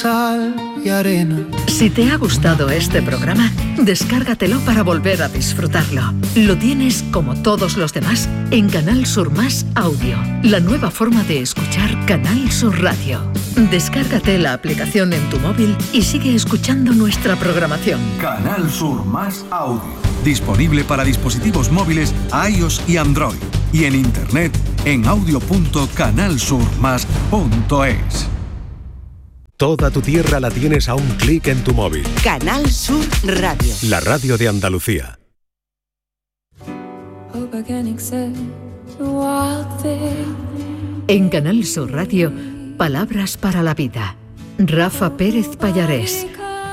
sal y arena. Si te ha gustado este programa, descárgatelo para volver a disfrutarlo. Lo tienes, como todos los demás, en Canal Sur Más Audio, la nueva forma de escuchar Canal Sur Radio. Descárgate la aplicación en tu móvil y sigue escuchando nuestra programación. Canal Sur Más Audio. Disponible para dispositivos móviles iOS y Android. Y en internet en audio.canalsurmas.es. Toda tu tierra la tienes a un clic en tu móvil. Canal Sur Radio. La radio de Andalucía. En Canal Sur Radio, Palabras para la Vida. Rafa Pérez Pallarés.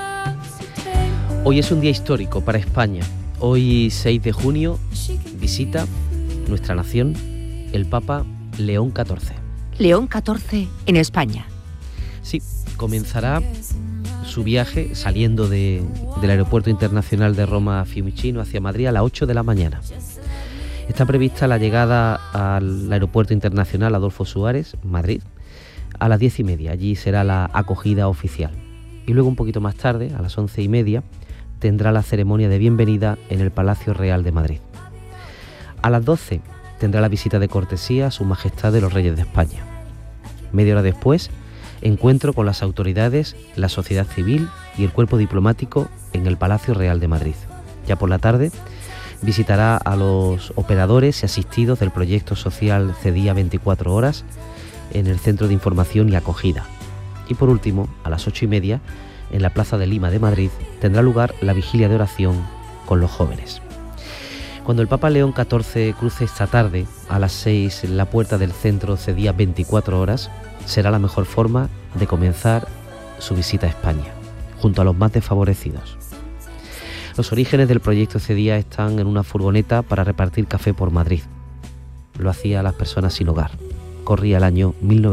Hoy es un día histórico para España. Hoy, 6 de junio, visita nuestra nación el Papa León XIV. León XIV en España. Sí, comenzará su viaje saliendo del Aeropuerto Internacional de Roma Fiumicino hacia Madrid a las 8 de la mañana. Está prevista la llegada al Aeropuerto Internacional Adolfo Suárez, Madrid, a las 10:30. Allí será la acogida oficial. Y luego, un poquito más tarde, a las 11:30, tendrá la ceremonia de bienvenida en el Palacio Real de Madrid. A las 12 tendrá la visita de cortesía a Su Majestad de los Reyes de España. Media hora después, encuentro con las autoridades, la sociedad civil y el cuerpo diplomático en el Palacio Real de Madrid. Ya por la tarde visitará a los operadores y asistidos del proyecto social CEDIA 24 horas en el Centro de Información y Acogida. Y por último, a las 8:30, en la Plaza de Lima de Madrid, tendrá lugar la vigilia de oración con los jóvenes. Cuando el Papa León XIV cruce esta tarde, a las 6, en la puerta del centro CEDIA 24 horas, será la mejor forma de comenzar su visita a España, junto a los más desfavorecidos. Los orígenes del proyecto CEDIA están en una furgoneta para repartir café por Madrid. Lo hacía a las personas sin hogar. Corría el año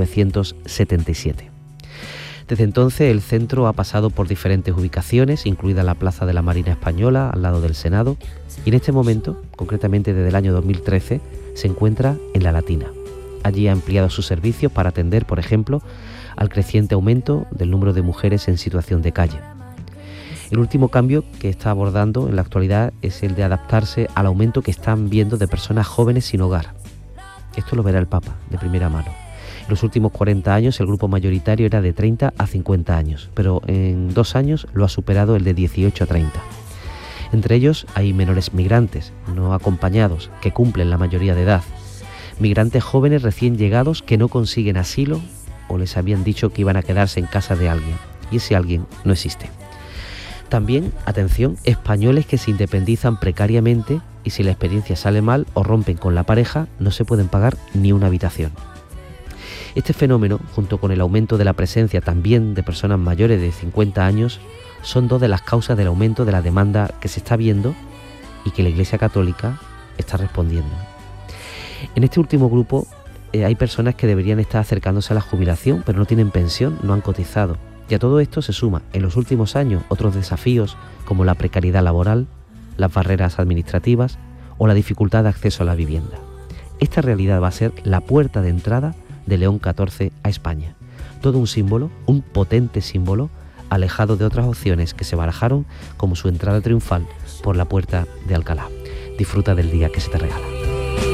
1977. Desde entonces el centro ha pasado por diferentes ubicaciones, incluida la Plaza de la Marina Española, al lado del Senado, y en este momento, concretamente desde el año 2013, se encuentra en La Latina. Allí ha ampliado sus servicios para atender, por ejemplo, al creciente aumento del número de mujeres en situación de calle. El último cambio que está abordando en la actualidad es el de adaptarse al aumento que están viendo de personas jóvenes sin hogar. Esto lo verá el Papa de primera mano. En los últimos 40 años el grupo mayoritario era de 30 a 50 años, pero en 2 años lo ha superado el de 18 a 30. Entre ellos hay menores migrantes, no acompañados, que cumplen la mayoría de edad. Migrantes jóvenes recién llegados que no consiguen asilo o les habían dicho que iban a quedarse en casa de alguien, y ese alguien no existe. También, atención, españoles que se independizan precariamente y si la experiencia sale mal o rompen con la pareja, no se pueden pagar ni una habitación. Este fenómeno, junto con el aumento de la presencia también de personas mayores de 50 años, son 2 de las causas del aumento de la demanda que se está viendo y que la Iglesia Católica está respondiendo. En este último grupo hay personas que deberían estar acercándose a la jubilación, pero no tienen pensión, no han cotizado. Y a todo esto se suma, en los últimos años, otros desafíos como la precariedad laboral, las barreras administrativas o la dificultad de acceso a la vivienda. Esta realidad va a ser la puerta de entrada de León XIV a España. Todo un símbolo, un potente símbolo, alejado de otras opciones que se barajaron como su entrada triunfal por la puerta de Alcalá. Disfruta del día que se te regala.